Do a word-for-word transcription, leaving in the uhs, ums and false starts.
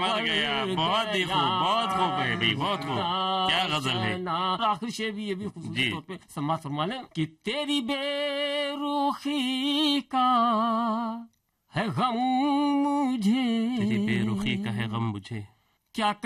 मर गया। बहुत ही खूब, बहुत खूब है भाई, बहुत खूब। क्या गजल है। आखिर शेर भी ये भी खूबसूरत तौर पे समाप्त फरमा लें कि तेरी बेरुखी का है गम मुझे, तेरी बेरुखी का है गम मुझे, क्या